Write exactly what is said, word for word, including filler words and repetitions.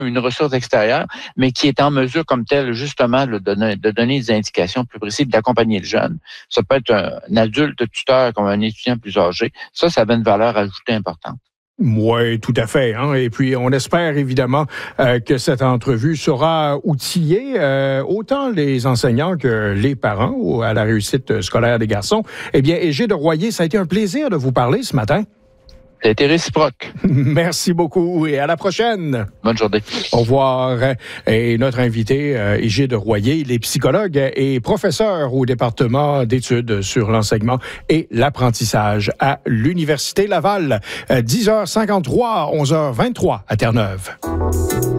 une ressource extérieure, mais qui est en mesure comme telle, justement, de donner, de donner des indications plus précises, d'accompagner le jeune. Ça peut être un, un adulte tuteur comme un étudiant plus âgé. Ça, ça avait une valeur ajoutée importante. Oui, tout à fait. Hein? Et puis, on espère évidemment euh, que cette entrevue sera outillée euh, autant les enseignants que les parents à la réussite scolaire des garçons. Eh bien, Égide de Royer, ça a été un plaisir de vous parler ce matin. Ça a été réciproque. Merci beaucoup et à la prochaine. Bonne journée. Au revoir. Et notre invité, euh, Égide de Royer, il est psychologue et professeur au département d'études sur l'enseignement et l'apprentissage à l'Université Laval. dix heures cinquante-trois, onze heures vingt-trois à Terre-Neuve.